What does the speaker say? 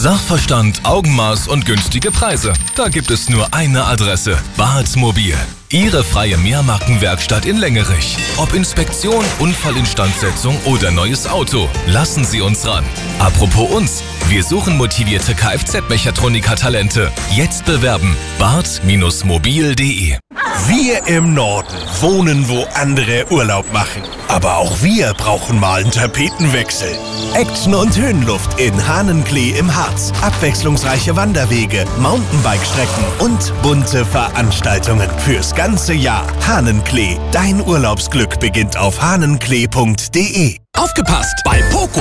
Sachverstand, Augenmaß und günstige Preise. Da gibt es nur eine Adresse: Barth Mobil. Ihre freie Mehrmarkenwerkstatt in Längerich. Ob Inspektion, Unfallinstandsetzung oder neues Auto, lassen Sie uns ran. Apropos uns, wir suchen motivierte Kfz-Mechatroniker-Talente. Jetzt bewerben: barth-mobil.de. Wir im Norden wohnen, wo andere Urlaub machen. Aber auch wir brauchen mal einen Tapetenwechsel. Action und Höhenluft in Hahnenklee im Harz. Abwechslungsreiche Wanderwege, Mountainbike-Strecken und bunte Veranstaltungen fürs ganze Jahr. Hahnenklee. Dein Urlaubsglück beginnt auf hahnenklee.de. Aufgepasst! Bei Poco